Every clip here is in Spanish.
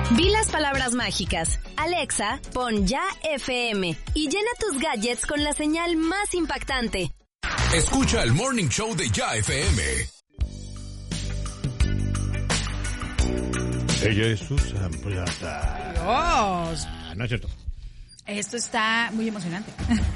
Di las palabras mágicas. Alexa, pon Ya FM y llena tus gadgets con la señal más impactante. Escucha el Morning Show de Ya FM. Ella es Susan Plata. Dios. No es cierto. Esto está muy emocionante.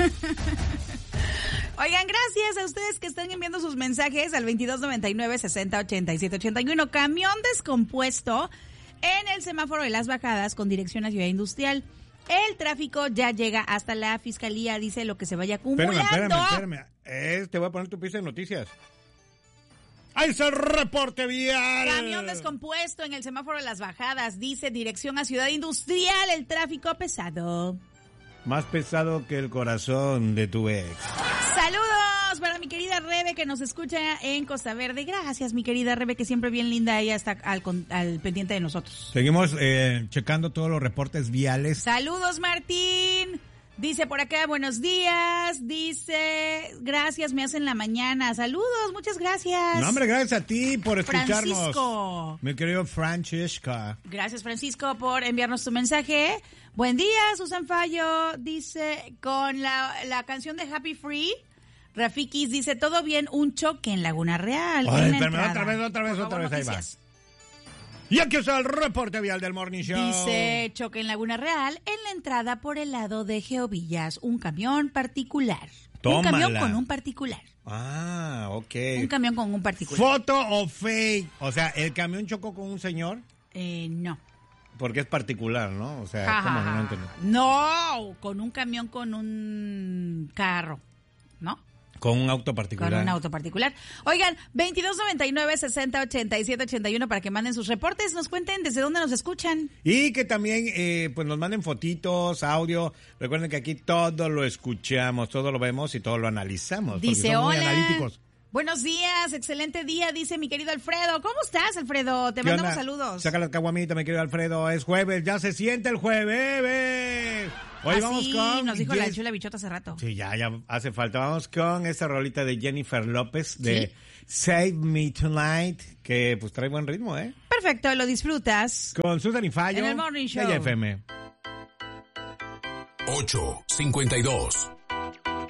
Oigan, gracias a ustedes que están enviando sus mensajes al 2299-608781. Camión descompuesto en el semáforo de Las Bajadas con dirección a Ciudad Industrial. El tráfico ya llega hasta la fiscalía, dice lo que se vaya acumulando. Espérame. Te voy a poner tu pista de noticias. ¡Ahí está el reporte vial! Camión descompuesto en el semáforo de Las Bajadas, dice dirección a Ciudad Industrial, el tráfico pesado. Más pesado que el corazón de tu ex. Saludos para mi querida Rebe que nos escucha en Costa Verde. Gracias, mi querida Rebe, que siempre bien linda, ella está al pendiente de nosotros. Seguimos checando todos los reportes viales. Saludos, Martín. Dice por acá, buenos días. Dice, gracias, me hacen la mañana. Saludos, muchas gracias. No, hombre, gracias a ti por escucharnos. Francisco. Mi querido Francisca. Gracias, Francisco, por enviarnos tu mensaje. Buen día, Susan Fallo. Dice, con la canción de Happy Free, Rafikis dice, todo bien, un choque en Laguna Real. Ay, espérame, otra vez, ahí va. Y aquí está el reporte vial del Morning Show. Dice, choque en Laguna Real, en la entrada por el lado de Geovillas, un camión particular. Tómala. Un camión con un particular. Ah, ok. Un camión con un particular. ¿Foto o fake? O sea, ¿el camión chocó con un señor? No. Porque es particular, ¿no? O sea, ¿cómo no entendí? No, con un camión con un carro, ¿no? Con un auto particular. Con un auto particular. Oigan, 2299-608781 para que manden sus reportes, nos cuenten desde dónde nos escuchan. Y que también pues nos manden fotitos, audio. Recuerden que aquí todo lo escuchamos, todo lo vemos y todo lo analizamos. Dice, somos muy hola. analíticos. Buenos días, excelente día, dice mi querido Alfredo. ¿Cómo estás, Alfredo? Te mandamos saludos. Saca las caguamitas, mi querido Alfredo. Es jueves, ya se siente el jueves. Hoy vamos con... nos dijo la chula bichota hace rato. Sí, ya hace falta. Vamos con esta rolita de Jennifer López de Save Me Tonight, que pues trae buen ritmo, ¿eh? Perfecto, lo disfrutas. Con Susan y Fallo. En el Morning Show. De FM. 8:52.